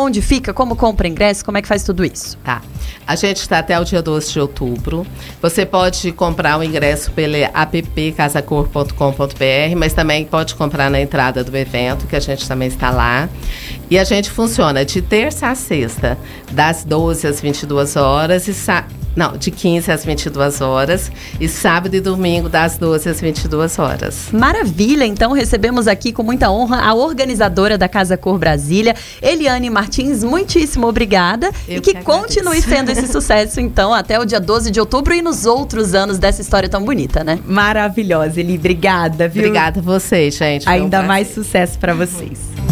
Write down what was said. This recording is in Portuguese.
Aonde fica? Como compra ingresso? Como é que faz tudo isso? Tá. A gente está até o dia 12 de outubro. Você pode comprar o ingresso pelo app casacor.com.br, mas também pode comprar na entrada do evento, que a gente também está lá. E a gente funciona de terça a sexta, das 12 às 22 horas de 15 às 22 horas e sábado e domingo das 12 às 22 horas. Maravilha! Então recebemos aqui com muita honra a organizadora da Casa Cor Brasília, Eliane Martins. Muitíssimo obrigada. Eu e que agradeço. Continue sendo esse sucesso, então, até o dia 12 de outubro e nos outros anos dessa história tão bonita, né? Maravilhosa, Eli. Obrigada, viu? Obrigada a vocês, gente. Ainda mais sucesso para vocês.